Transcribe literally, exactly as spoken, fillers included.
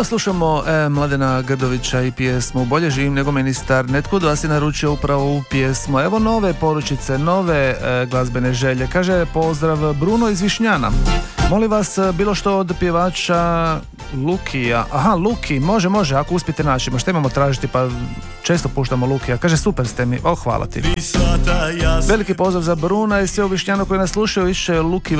Evo slušamo e, Mladena Grdovića i pjesmu Bolje živim nego ministar. Netko od vas je naručio upravo ovu pjesmu. Evo nove poručice, nove e, glazbene želje. Kaže pozdrav Bruno iz Višnjana. Molim vas bilo što od pjevača Lukija. Aha, Luki, može, može, ako uspijete naći. Možda imamo tražiti, pa često puštamo Lukija. Kaže super ste mi, o hvala ti. Veliki pozdrav za Bruna i sve u Višnjanu koji nas slušaju. Više Luki